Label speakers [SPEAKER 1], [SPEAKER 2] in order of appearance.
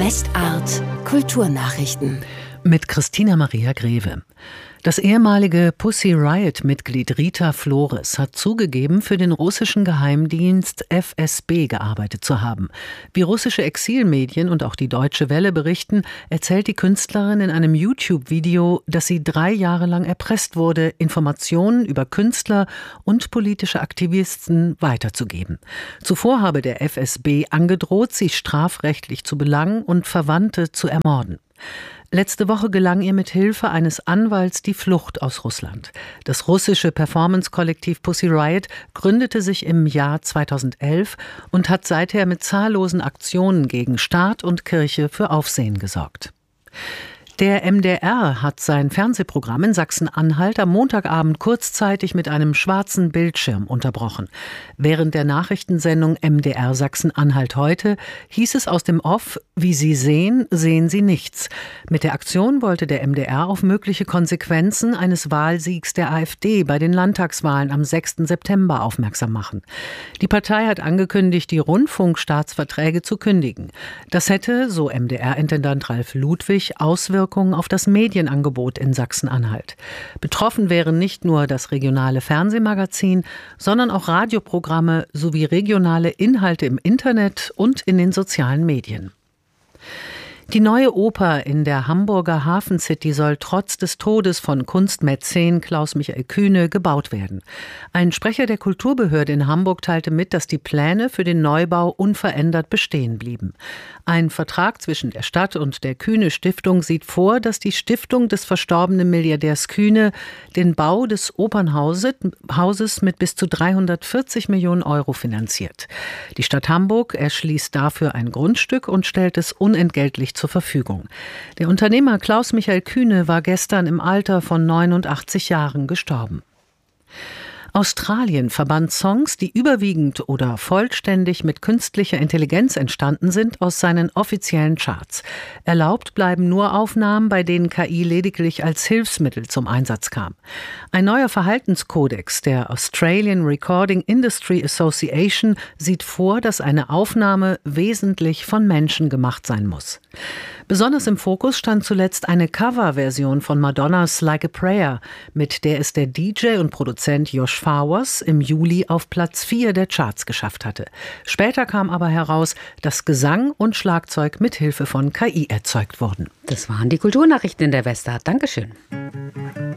[SPEAKER 1] Westart Kulturnachrichten.
[SPEAKER 2] Mit Christina Maria Greve. Das ehemalige Pussy Riot-Mitglied Rita Flores hat zugegeben, für den russischen Geheimdienst FSB gearbeitet zu haben. Wie russische Exilmedien und auch die Deutsche Welle berichten, erzählt die Künstlerin in einem YouTube-Video, dass sie 3 Jahre lang erpresst wurde, Informationen über Künstler und politische Aktivisten weiterzugeben. Zuvor habe der FSB angedroht, sie strafrechtlich zu belangen und Verwandte zu ermorden. Letzte Woche gelang ihr mit Hilfe eines Anwalts die Flucht aus Russland. Das russische Performance-Kollektiv Pussy Riot gründete sich im Jahr 2011 und hat seither mit zahllosen Aktionen gegen Staat und Kirche für Aufsehen gesorgt. Der MDR hat sein Fernsehprogramm in Sachsen-Anhalt am Montagabend kurzzeitig mit einem schwarzen Bildschirm unterbrochen. Während der Nachrichtensendung MDR Sachsen-Anhalt heute hieß es aus dem Off: Wie Sie sehen, sehen Sie nichts. Mit der Aktion wollte der MDR auf mögliche Konsequenzen eines Wahlsiegs der AfD bei den Landtagswahlen am 6. September aufmerksam machen. Die Partei hat angekündigt, die Rundfunkstaatsverträge zu kündigen. Das hätte, so MDR-Intendant Ralf Ludwig, Auswirkungen auf das Medienangebot in Sachsen-Anhalt. Betroffen wären nicht nur das regionale Fernsehmagazin, sondern auch Radioprogramme sowie regionale Inhalte im Internet und in den sozialen Medien. Die neue Oper in der Hamburger Hafencity soll trotz des Todes von Kunstmäzen Klaus-Michael Kühne gebaut werden. Ein Sprecher der Kulturbehörde in Hamburg teilte mit, dass die Pläne für den Neubau unverändert bestehen blieben. Ein Vertrag zwischen der Stadt und der Kühne-Stiftung sieht vor, dass die Stiftung des verstorbenen Milliardärs Kühne den Bau des Opernhauses mit bis zu 340 Millionen Euro finanziert. Die Stadt Hamburg erschließt dafür ein Grundstück und stellt es unentgeltlich zur Verfügung. Der Unternehmer Klaus-Michael Kühne war gestern im Alter von 89 Jahren gestorben. Australien verbannt Songs, die überwiegend oder vollständig mit künstlicher Intelligenz entstanden sind, aus seinen offiziellen Charts. Erlaubt bleiben nur Aufnahmen, bei denen KI lediglich als Hilfsmittel zum Einsatz kam. Ein neuer Verhaltenskodex der Australian Recording Industry Association sieht vor, dass eine Aufnahme wesentlich von Menschen gemacht sein muss. Besonders im Fokus stand zuletzt eine Coverversion von Madonnas Like a Prayer, mit der es der DJ und Produzent Josh Flowers im Juli auf Platz 4 der Charts geschafft hatte. Später kam aber heraus, dass Gesang und Schlagzeug mit Hilfe von KI erzeugt wurden.
[SPEAKER 3] Das waren die Kulturnachrichten in der Westart. Dankeschön.